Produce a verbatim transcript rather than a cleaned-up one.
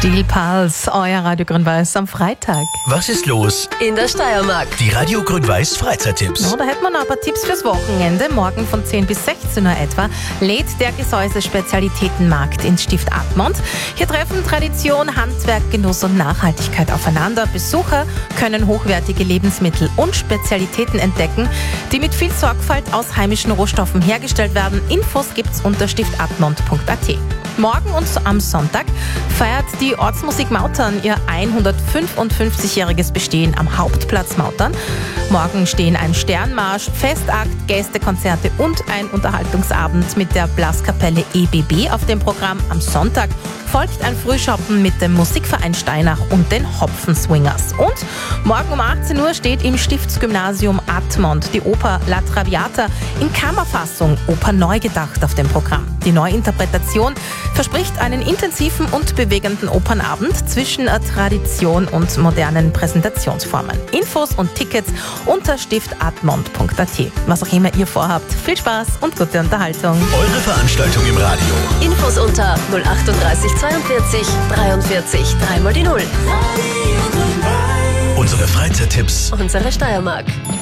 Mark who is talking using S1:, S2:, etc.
S1: Steel Pulse, euer Radio Grün-Weiß am Freitag.
S2: Was ist los
S3: in der Steiermark?
S2: Die Radio Grün-Weiß Freizeittipps.
S1: Ja, da hätten wir noch ein paar Tipps fürs Wochenende. Morgen von zehn bis sechzehn Uhr etwa lädt der Gesäuse-Spezialitätenmarkt ins Stift Admont. Hier treffen Tradition, Handwerk, Genuss und Nachhaltigkeit aufeinander. Besucher können hochwertige Lebensmittel und Spezialitäten entdecken, die mit viel Sorgfalt aus heimischen Rohstoffen hergestellt werden. Infos gibt's unter stiftatmont punkt a t. Morgen und am Sonntag feiert die Ortsmusik Mautern ihr hundertfünfundfünfzigjähriges Bestehen am Hauptplatz Mautern. Morgen stehen ein Sternmarsch, Festakt, Gästekonzerte und ein Unterhaltungsabend mit der Blaskapelle E B B auf dem Programm. Am Sonntag folgt ein Frühschoppen mit dem Musikverein Steinach und den Hopfenswingers. Und morgen um achtzehn Uhr steht im Stiftsgymnasium Admont die Oper La Traviata in Kammerfassung, Oper neu gedacht auf dem Programm. Die Neuinterpretation verspricht einen intensiven und bewegenden Opernabend zwischen Tradition und modernen Präsentationsformen. Infos und Tickets unter stiftatmont punkt a t. Was auch immer ihr vorhabt, viel Spaß und gute Unterhaltung.
S2: Eure Veranstaltung im Radio.
S3: Infos unter null achtunddreißig zweiundvierzig dreiundvierzig dreimal die Null.
S2: Unsere Freizeittipps.
S3: Unsere Steiermark.